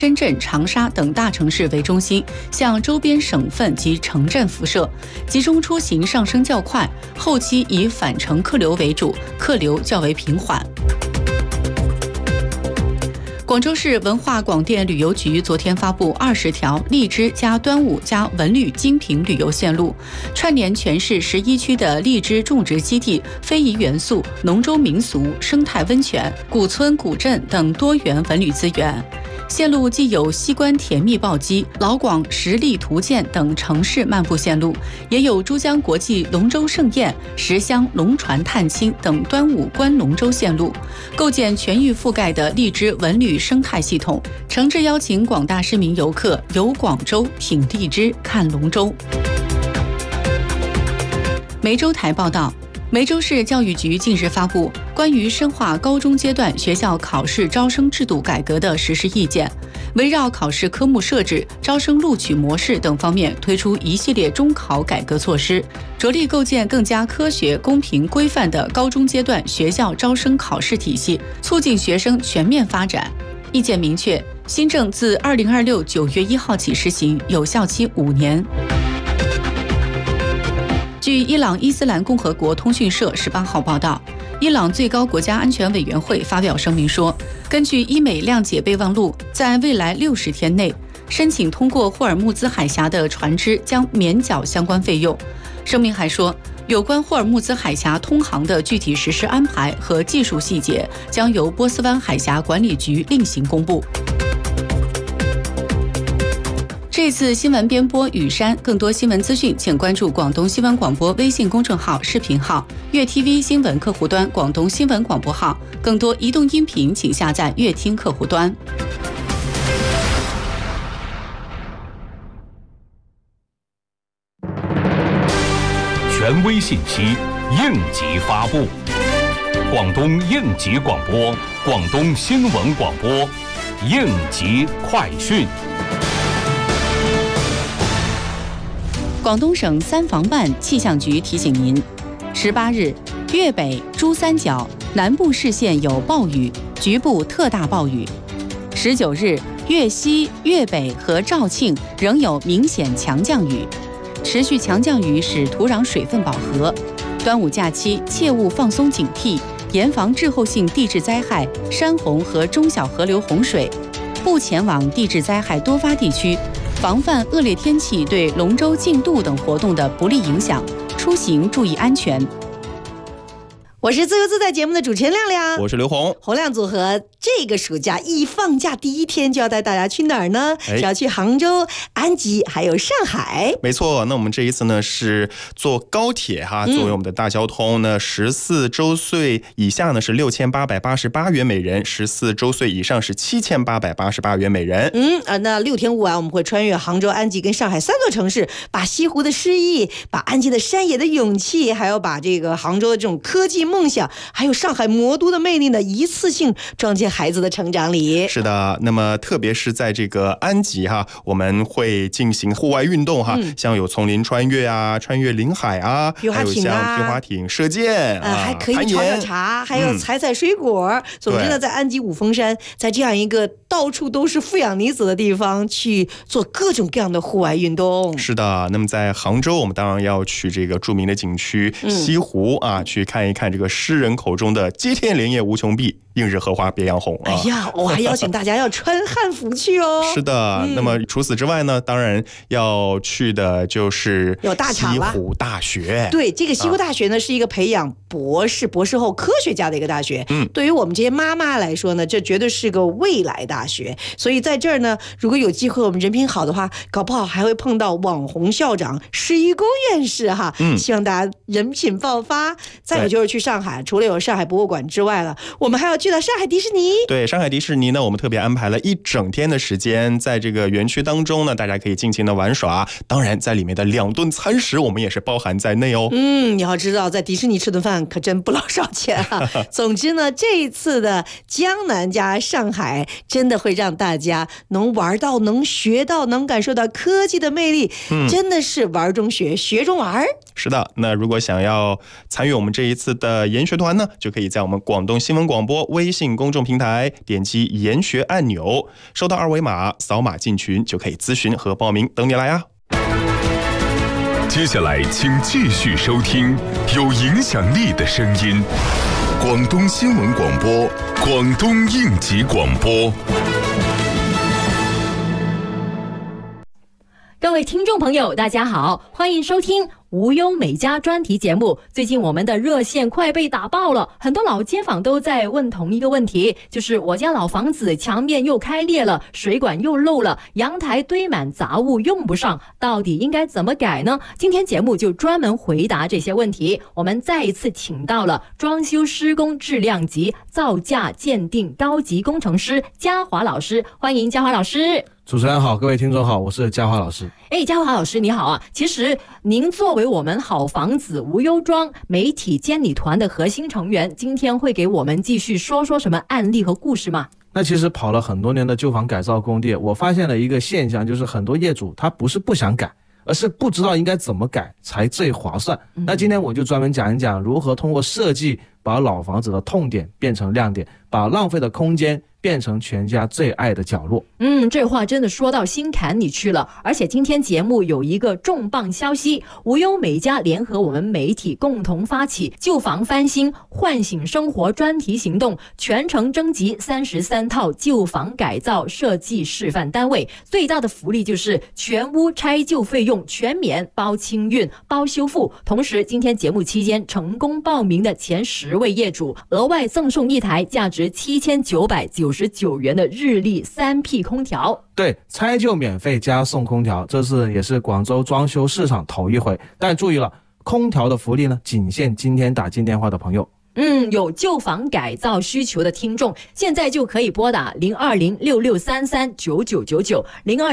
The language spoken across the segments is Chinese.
深圳、长沙等大城市为中心，向周边省份及城镇辐射，集中出行上升较快，后期以返程客流为主，客流较为平缓。广州市文化广电旅游局昨天发布20条荔枝加端午加文旅精品旅游线路，串联全市11区的荔枝种植基地、非遗元素、龙舟民俗、生态温泉、古村古镇等多元文旅资源。线路既有西关甜蜜暴击、老广十里图鉴等城市漫步线路，也有珠江国际龙舟盛宴、石乡龙船探亲等端午观龙舟线路，构建全域覆盖的荔枝文旅生态系统，诚挚邀请广大市民游客游广州、品荔枝、看龙舟。梅州台报道，梅州市教育局近日发布关于深化高中阶段学校考试招生制度改革的实施意见，围绕考试科目设置、招生录取模式等方面推出一系列中考改革措施，着力构建更加科学、公平、规范的高中阶段学校招生考试体系，促进学生全面发展。意见明确，新政自2026 9月1号起实行，有效期5年。据伊朗伊斯兰共和国通讯社18号报道，伊朗最高国家安全委员会发表声明说，根据伊美谅解备忘录，在未来60天内，申请通过霍尔木兹海峡的船只将免缴相关费用。声明还说，有关霍尔木兹海峡通航的具体实施安排和技术细节将由波斯湾海峡管理局另行公布。这次新闻编播雨山，更多新闻资讯请关注广东新闻广播微信公众号、视频号、粤 TV 新闻客户端、广东新闻广播号。更多移动音频请下载粤听客户端。 权威信息，应急发布。广东应急广播，广东新闻广播，应急快讯。 广东省三防办气象局提醒您：18日，粤北、珠三角、南部市县有暴雨，局部特大暴雨。19日，粤西、粤北和肇庆仍有明显强降雨，持续强降雨使土壤水分饱和。端午假期切勿放松警惕，严防滞后性地质灾害、山洪和中小河流洪水，不前往地质灾害多发地区。防范恶劣天气对龙舟竞渡等活动的不利影响，出行注意安全。 我是自由自在节目的主持人亮亮， 我是刘红。 洪亮组合这个暑假一放假第一天就要带大家去哪儿呢？是要去杭州、安吉还有上海。 没错，那我们这一次呢是坐高铁哈，作为我们的大交通呢，14周岁以下呢是6888元每人，14周岁以上是7888元每人。 那6天5晚我们会穿越杭州、安吉跟上海3座城市，把西湖的诗意，把安吉的山野的勇气，还有把这个杭州的这种科技梦想，还有上海魔都的魅力呢，一次性装进孩子的成长里。 是的，那么特别是在这个安吉哈，我们会进行户外运动哈，像有丛林穿越啊，穿越临海啊， 皮划艇啊， 还有像皮划艇、射箭还可以炒茶，还有采水果。总之呢，在安吉五峰山，在这样一个到处都是负氧离子的地方，去做各种各样的户外运动。 是的，那么在杭州，我们当然要去这个著名的景区西湖啊，去看一看这个诗人口中的接天莲叶无穷碧，映日荷花别样红。 哎呀，我还邀请大家要穿汉服去哦。 是的，那么除此之外呢，当然要去的就是西湖大学。 对，这个西湖大学呢，是一个培养博士后科学家的一个大学。对于我们这些妈妈来说呢，这绝对是个未来大学。所以在这儿呢，如果有机会我们人品好的话，搞不好还会碰到网红校长施一公院士哈。希望大家人品爆发。再有就是去上海，除了有上海博物馆之外了，我们还要去到上海迪士尼。 对，上海迪士尼呢，我们特别安排了一整天的时间，在这个园区当中呢，大家可以尽情的玩耍。当然，在里面的2顿餐食，我们也是包含在内哦。 你要知道，在迪士尼吃顿饭可真不老少钱啊。总之呢，这一次的江南加上海，真的会让大家能玩到、能学到、能感受到科技的魅力。真的是玩中学，学中玩。 是的，那如果想要参与我们这一次的研学团呢，就可以在我们广东新闻广播微信公众平台，点击研学按钮，收到二维码，扫码进群就可以咨询和报名，等你来啊！ 接下来请继续收听有影响力的声音，广东新闻广播，广东应急广播。 各位听众朋友大家好，欢迎收听无忧美家专题节目。最近我们的热线快被打爆了，很多老街坊都在问同一个问题，就是我家老房子墙面又开裂了，水管又漏了，阳台堆满杂物用不上，到底应该怎么改呢？今天节目就专门回答这些问题。我们再一次请到了装修施工质量级造价鉴定高级工程师嘉华老师，欢迎嘉华老师。 主持人好，各位听众好，我是嘉华老师。 嘉华老师你好啊！其实您作为我们好房子无忧庄媒体监理团的核心成员，今天会给我们继续说什么案例和故事吗？ 那其实跑了很多年的旧房改造工地，我发现了一个现象，就是很多业主他不是不想改，而是不知道应该怎么改才最划算。那今天我就专门讲一讲如何通过设计把老房子的痛点变成亮点，把浪费的空间变成全家最爱的角落。 这话真的说到心坎里去了。而且今天节目有一个重磅消息，无忧美家联合我们媒体共同发起旧房翻新唤醒生活专题行动，全程征集33套旧房改造设计示范单位，最大的福利就是全屋拆旧费用全免，包清运包修复。同时今天节目期间成功报名的前10位业主额外赠送一台价值7999元的日立3P 空调。 对，拆旧免费加送空调，这次也是广州装修市场头一回。但注意了，空调的福利呢，仅限今天打进电话的朋友。 有旧房改造需求的听众，现在就可以拨打02066339999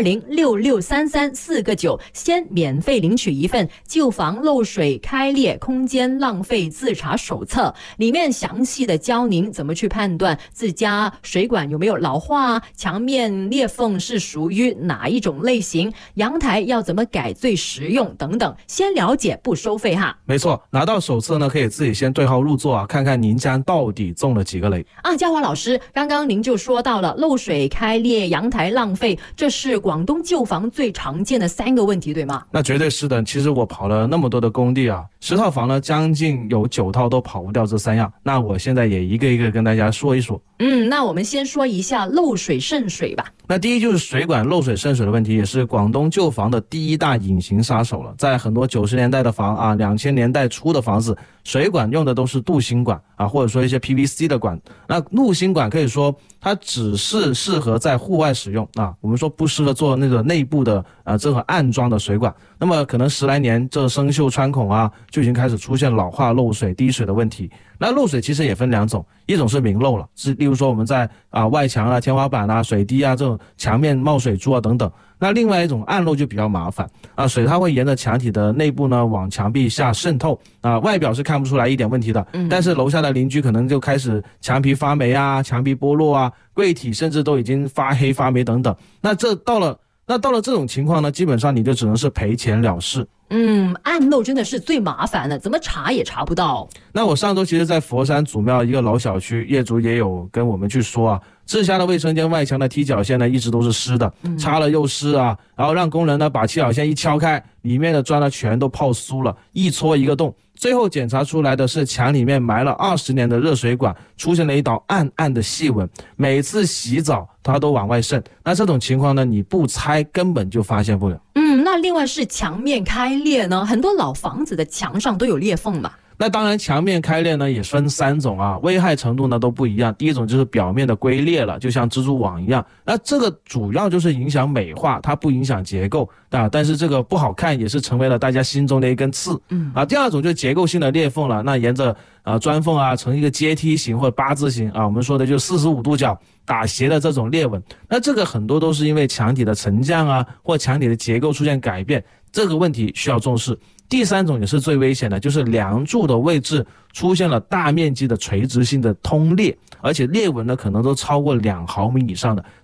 020663349个9，先免费领取一份旧房漏水开裂空间浪费自查手册，里面详细的教您怎么去判断自家水管有没有老化，墙面裂缝是属于哪一种类型，阳台要怎么改最实用等等，先了解不收费哈。 没错，拿到手册呢，可以自己先对号入座啊，看看您家到底中了几个雷啊。嘉华老师，刚刚您就说到了漏水开裂阳台浪费，这是广东旧房最常见的3个问题对吗？ 那绝对是的。其实我跑了那么多的工地啊，10套房呢，将近有9套都跑不掉这3样。那我现在也一个一个跟大家说一说。 那我们先说一下漏水渗水吧。 那第一就是水管漏水渗水的问题，也是广东旧房的第一大隐形杀手了。在很多90年代的房啊，2000年代初的房子，水管用的都是镀锌管啊，或者说一些 PVC 的管。那镀锌管可以说它只是适合在户外使用啊，我们说不适合做那个内部的这种暗装的水管。那么可能10来年，这生锈穿孔啊，就已经开始出现老化、漏水、滴水的问题。那漏水其实也分2种，一种是明漏了，是例如说我们在外墙啊、天花板啊、水滴啊这种墙面冒水珠啊等等。那另外一种暗漏就比较麻烦啊，水它会沿着墙体的内部呢往墙壁下渗透啊，外表是看不出来一点问题的，但是楼下的邻居可能就开始墙皮发霉啊、墙皮剥落啊、柜体甚至都已经发黑发霉等等。那到了这种情况呢，基本上你就只能是赔钱了事。 暗漏真的是最麻烦的，怎么查也查不到。 那我上周其实在佛山祖庙一个老小区，业主也有跟我们去说啊，自家的卫生间外墙的踢脚线呢一直都是湿的，擦了又湿啊，然后让工人呢把踢脚线一敲开，里面的砖呢全都泡酥了，一戳一个洞。最后检查出来的是墙里面埋了20年的热水管，出现了一道暗暗的细纹，每次洗澡它都往外渗。那这种情况呢，你不拆根本就发现不了。 那另外是墙面开裂呢，很多老房子的墙上都有裂缝嘛。 那当然墙面开裂呢也分3种啊，危害程度呢都不一样。第一种就是表面的龟裂了，就像蜘蛛网一样，那这个主要就是影响美化，它不影响结构啊，但是这个不好看也是成为了大家心中的一根刺。第二种就是结构性的裂缝了，那沿着砖缝啊成一个阶梯形或者八字形啊，我们说的就45度角打斜的这种裂纹。那这个很多都是因为墙体的沉降啊或墙体的结构出现改变，这个问题需要重视。第3种也是最危险的，就是梁柱的位置出现了大面积的垂直性的通裂，而且裂纹呢可能都超过2毫米以上的，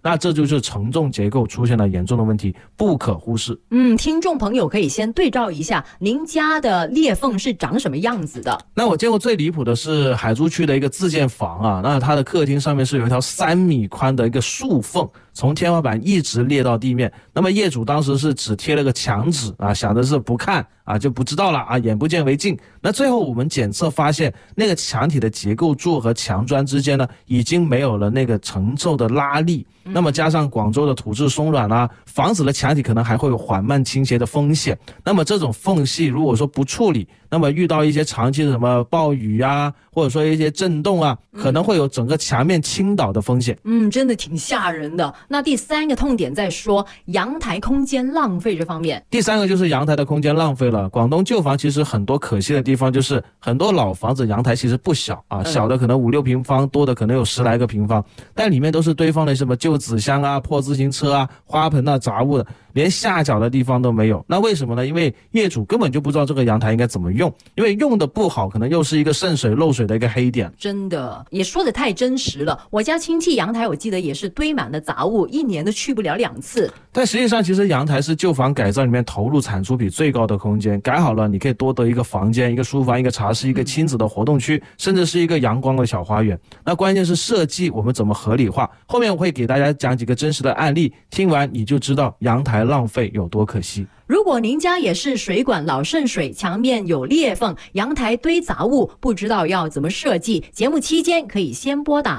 那这就是承重结构出现了严重的问题，不可忽视。 听众朋友可以先对照一下您家的裂缝是长什么样子的。 那我见过最离谱的是海珠区的一个自建房啊，那它的客厅上面是有一条3米宽的一个竖缝，从天花板一直裂到地面。那么业主当时是只贴了个墙纸啊，想的是不看啊就不知道了啊，眼不见为净。那最后我们检测发现，那个墙体的结构柱和墙砖之间呢，已经没有了那个承受的拉力。那么加上广州的土质松软啊，房子的墙体可能还会有缓慢倾斜的风险。那么这种缝隙如果说不处理，那么遇到一些长期的什么暴雨啊，或者说一些震动啊，可能会有整个墙面倾倒的风险。 真的挺吓人的。那第3个痛点在说阳台空间浪费这方面。 第3个就是阳台的空间浪费了。广东旧房其实很多可惜的地方，就是很多老房子阳台其实不小啊，小的可能5、6平方，多的可能有10来个平方，但里面都是堆放了什么旧纸箱啊、破自行车啊、花盆啊、杂物的，连下脚的地方都没有。那为什么呢？因为业主根本就不知道这个阳台应该怎么用，因为用的不好，可能又是一个渗水漏水的一个黑点。 真的也说的太真实了。我家亲戚阳台我记得也是堆满了杂物，1年都去不了2次。 但实际上其实阳台是旧房改造里面投入产出比最高的空间，改好了你可以多得一个房间、一个书房、一个茶室、一个亲子的活动区，甚至是一个阳光的小花园。那关键是设计我们怎么合理化，后面我会给大家讲几个真实的案例，听完你就知道阳台浪费有多可惜。 如果您家也是水管老渗水，墙面有裂缝，阳台堆杂物，不知道要怎么设计，节目期间可以先拨打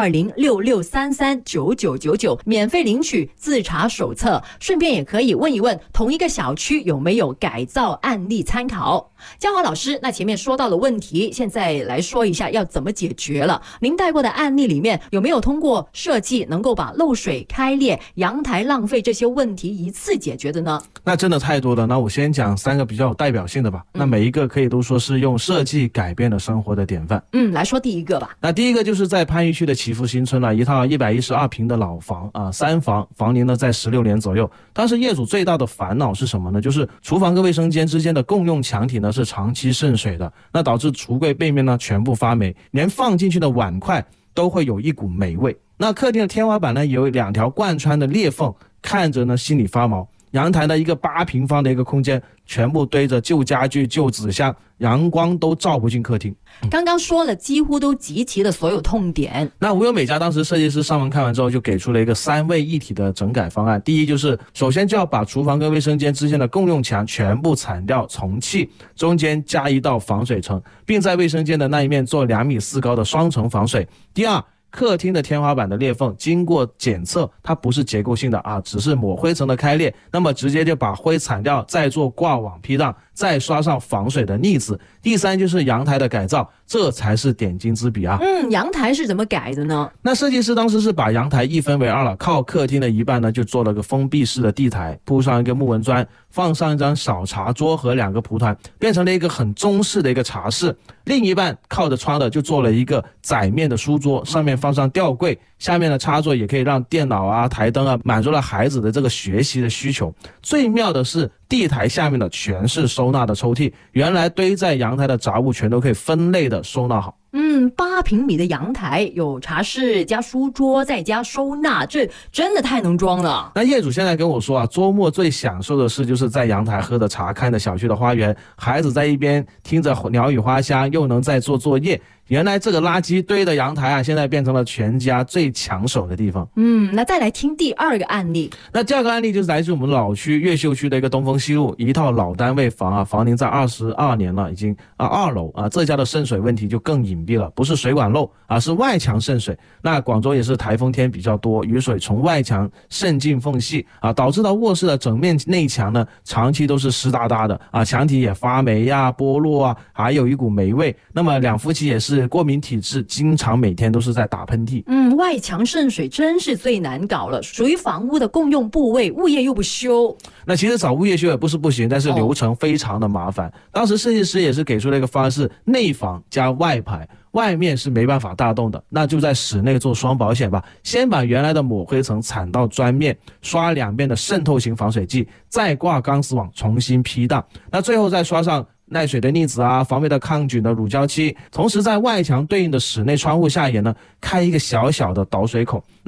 02066339999，免费领取自查手册，顺便也可以问一问同一个小区有没有改造案例参考。嘉华老师，那前面说到的问题，现在来说一下要怎么解决了。您带过的案例里面，有没有通过设计能够把漏水、开裂、阳台浪费这些问题一次解决的呢？ 那真的太多了。那我先讲3个比较有代表性的吧。那每一个可以都说是用设计改变了生活的典范。 来说第一个吧。 那第一个就是在番禺区的祈福新村一套112平的老房啊，3房，房龄呢在16年左右。当时业主最大的烦恼是什么呢？就是厨房跟卫生间之间的共用墙体呢是长期渗水的，那导致橱柜背面呢全部发霉，连放进去的碗筷都会有一股霉味。那客厅的天花板呢有2条贯穿的裂缝，看着呢心里发毛。阳台的一个8平方的一个空间，全部堆着旧家具、旧纸箱，阳光都照不进客厅。 刚刚说了，几乎都集齐了所有痛点。 那无忧美家当时设计师上门看完之后，就给出了一个3位一体的整改方案。第一就是首先就要把厨房跟卫生间之间的共用墙全部铲掉重砌，中间加一道防水层，并在卫生间的那一面做2.4米高的双层防水。第二，客厅的天花板的裂缝经过检测，它不是结构性的只是抹灰层的开裂，那么直接就把灰铲掉，再做挂网批荡，再刷上防水的腻子。第3就是阳台的改造，这才是点睛之笔阳台是怎么改的呢？ 那设计师当时是把阳台1分为2了，靠客厅的一半呢就做了个封闭式的地台，铺上一个木纹砖，放上一张小茶桌和2个蒲团，变成了一个很中式的一个茶室。另一半靠着窗的就做了一个窄面的书桌，上面放上吊柜，下面的插座也可以让电脑台灯满足了孩子的这个学习的需求。最妙的是地台下面的全是收纳的抽屉，原来堆在阳台的杂物全都可以分类的收纳好。 8平米的阳台，有茶室加书桌再加收纳，这真的太能装了。 那业主现在跟我说周末最享受的事就是在阳台喝着茶，看着小区的花园，孩子在一边听着鸟语花香，又能在做作业。原来这个垃圾堆的阳台现在变成了全家最抢手的地方。 那再来听第2个案例。 那第2个案例就是来自我们老区越秀区的一个东风西路一套老单位房房龄在22年了，已经2楼这家的渗水问题就更隐蔽了，不是水管漏是外墙渗水。那广州也是台风天比较多，雨水从外墙渗进缝隙导致到卧室的整面内墙呢长期都是湿哒哒的墙体也发霉剥落还有一股霉味。那么2夫妻也是过敏体质，经常每天都是在打喷嚏。 外墙渗水真是最难搞了，属于房屋的共用部位，物业又不修。 那其实找物业修也不是不行，但是流程非常的麻烦。当时设计师也是给出了一个方案，是内防加外排，外面是没办法大动的，那就在室内做双保险吧。先把原来的抹灰层铲到砖面，刷2遍的渗透型防水剂，再挂钢丝网重新批荡，那最后再刷上耐水的腻子防霉的抗菌的乳胶漆，同时在外墙对应的室内窗户下沿呢开一个小小的导水孔。